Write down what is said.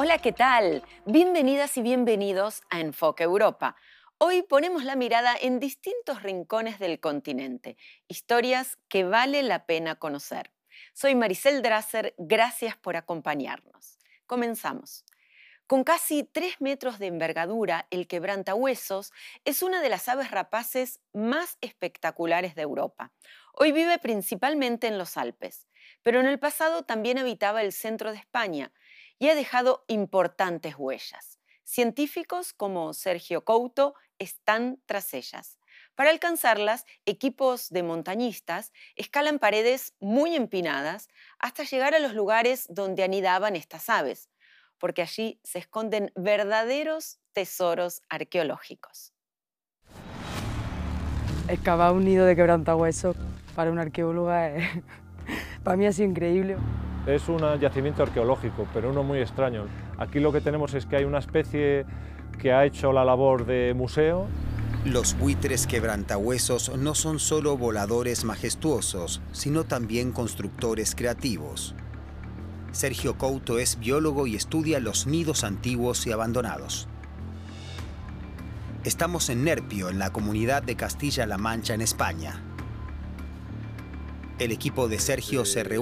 Hola, ¿qué tal? Bienvenidas y bienvenidos a Enfoque Europa. Hoy ponemos la mirada en distintos rincones del continente, historias que vale la pena conocer. Soy Maricel Drasser, gracias por acompañarnos. Comenzamos. Con casi 3 metros de envergadura, el quebrantahuesos es una de las aves rapaces más espectaculares de Europa. Hoy vive principalmente en los Alpes, pero en el pasado también habitaba el centro de España y ha dejado importantes huellas. Científicos como Sergio Couto están tras ellas. Para alcanzarlas, equipos de montañistas escalan paredes muy empinadas hasta llegar a los lugares donde anidaban estas aves, porque allí se esconden verdaderos tesoros arqueológicos. Excavar un nido de quebrantahuesos para una arqueóloga para mí ha sido increíble. Es un yacimiento arqueológico, pero uno muy extraño. Aquí lo que tenemos es que hay una especie que ha hecho la labor de museo. Los buitres quebrantahuesos no son solo voladores majestuosos, sino también constructores creativos. Sergio Couto es biólogo y estudia los nidos antiguos y abandonados. Estamos en Nerpio, en la comunidad de Castilla-La Mancha, en España. El equipo de Sergio se reúne